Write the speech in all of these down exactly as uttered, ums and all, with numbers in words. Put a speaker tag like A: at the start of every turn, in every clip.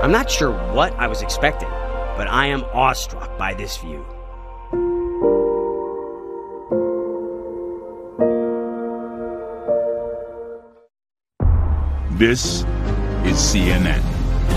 A: I'm not sure what I was expecting, but I am awestruck by this view.
B: This is C N N.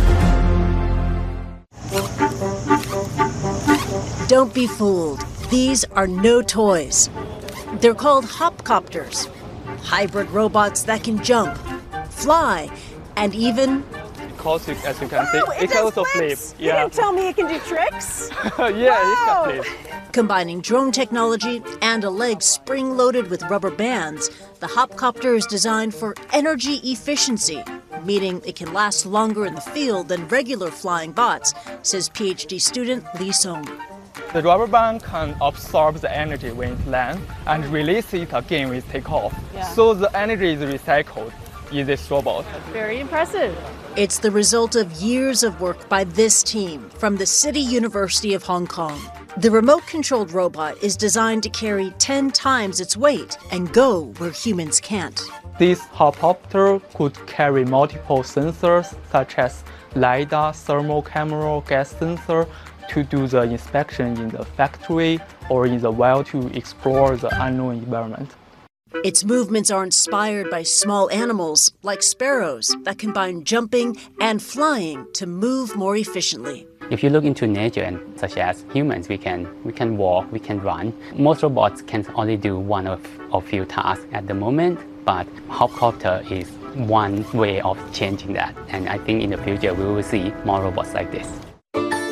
C: Don't be fooled. These are no toys. They're called hopcopters, hybrid robots that can jump, fly, and even...
D: Because, as you can
E: Wow,
D: see,
E: it,
D: it can
E: does
D: also
E: flips.
D: flip.
E: You
D: Yeah,
E: didn't tell me it can do tricks.
D: yeah,
E: Wow.
D: it can flip.
C: Combining drone technology and a leg spring-loaded with rubber bands, the hopcopter is designed for energy efficiency, meaning it can last longer in the field than regular flying bots, says PhD student Li Song.
D: The rubber band can absorb the energy when it lands and release it again when it takes off.
E: Yeah.
D: So the energy is recycled in this robot.
E: Very impressive.
C: It's the result of years of work by this team from the City University of Hong Kong. The remote-controlled robot is designed to carry ten times its weight and go where humans can't.
D: This hopcopter could carry multiple sensors such as LiDAR, thermal camera, gas sensor to do the inspection in the factory or in the wild to explore the unknown environment.
C: Its movements are inspired by small animals like sparrows that combine jumping and flying to move more efficiently.
F: If you look into nature, and such as humans, we can we can walk, we can run. Most robots can only do one of a few tasks at the moment, but hopcopter is one way of changing that. And I think in the future we will see more robots like this.